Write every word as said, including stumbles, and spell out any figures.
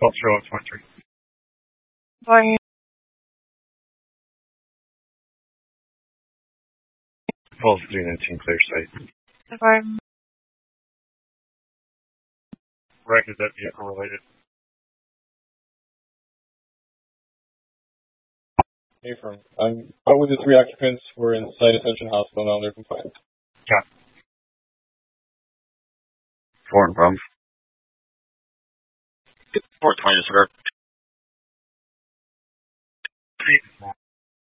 twelve zero twenty-three. Volume. twelve three nineteen, clear site. Volume. Wreck, is that vehicle related? Affirm. I'm out with the three occupants. We're in Site Ascension Hospital now. They're confined. Yeah. Four and from. four twenty, sir. Three.